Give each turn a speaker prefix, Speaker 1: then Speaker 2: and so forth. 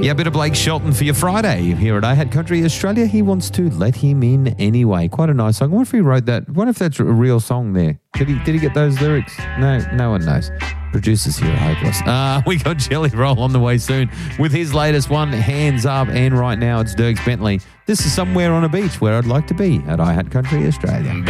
Speaker 1: Yeah, a bit of Blake Shelton for your Friday here at I Had Country Australia. He wants to let him in anyway. Quite a nice song. I wonder if he wrote that. I wonder if that's a real song there. Did he get those lyrics? No one knows. Producers here are hopeless. We got Jelly Roll on the way soon with his latest one, Hands Up. And right now it's Dierks Bentley. This is Somewhere on a Beach Where I'd Like to Be at I Had Country Australia.